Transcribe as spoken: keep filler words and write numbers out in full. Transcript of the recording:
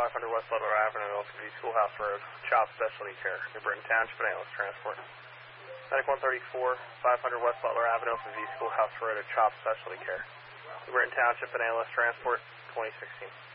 five hundred West Ludlow Avenue, L C V Schoolhouse Road, CHOP Specialty Care, New Britain Township and ambulance transport. Medic one thirty-four, five hundred West Butler Avenue, L C V Schoolhouse Road, CHOP Specialty Care, New Britain Township and ambulance transport, twenty sixteen.